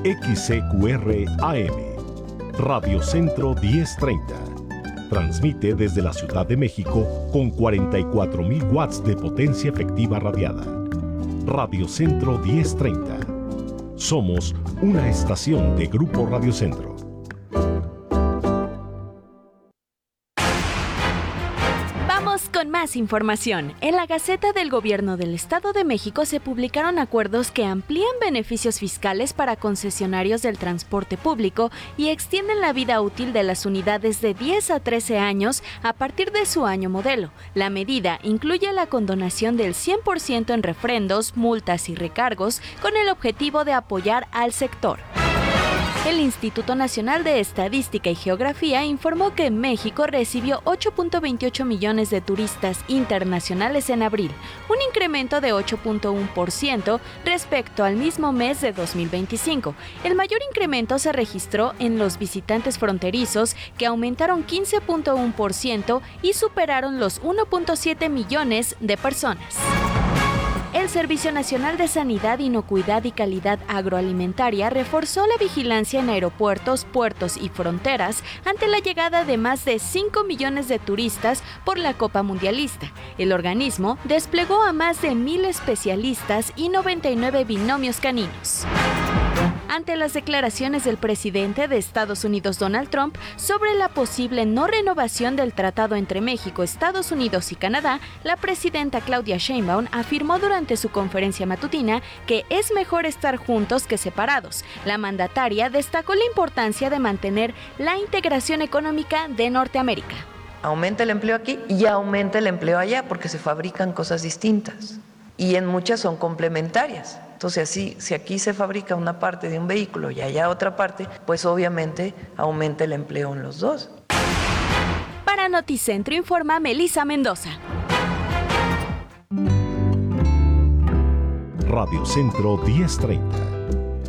XCQR AM, Radio Centro 1030. Transmite desde la Ciudad de México con 44,000 watts de potencia efectiva radiada. Radio Centro 1030. Somos una estación de Grupo Radio Centro. Con más información, en la Gaceta del Gobierno del Estado de México se publicaron acuerdos que amplían beneficios fiscales para concesionarios del transporte público y extienden la vida útil de las unidades de 10 a 13 años a partir de su año modelo. La medida incluye la condonación del 100% en refrendos, multas y recargos con el objetivo de apoyar al sector. El Instituto Nacional de Estadística y Geografía informó que México recibió 8.28 millones de turistas internacionales en abril, un incremento de 8.1% respecto al mismo mes de 2025. El mayor incremento se registró en los visitantes fronterizos, que aumentaron 15.1% y superaron los 1.7 millones de personas. El Servicio Nacional de Sanidad, Inocuidad y Calidad Agroalimentaria reforzó la vigilancia en aeropuertos, puertos y fronteras ante la llegada de más de 5 millones de turistas por la Copa Mundialista. El organismo desplegó a más de 1,000 especialistas y 99 binomios caninos. Ante las declaraciones del presidente de Estados Unidos, Donald Trump, sobre la posible no renovación del tratado entre México, Estados Unidos y Canadá, la presidenta Claudia Sheinbaum afirmó durante su conferencia matutina que es mejor estar juntos que separados. La mandataria destacó la importancia de mantener la integración económica de Norteamérica. Aumenta el empleo aquí y aumenta el empleo allá porque se fabrican cosas distintas y en muchas son complementarias. Entonces, si aquí se fabrica una parte de un vehículo y allá otra parte, pues obviamente aumenta el empleo en los dos. Para Noticentro informa Melissa Mendoza. Radio Centro 1030.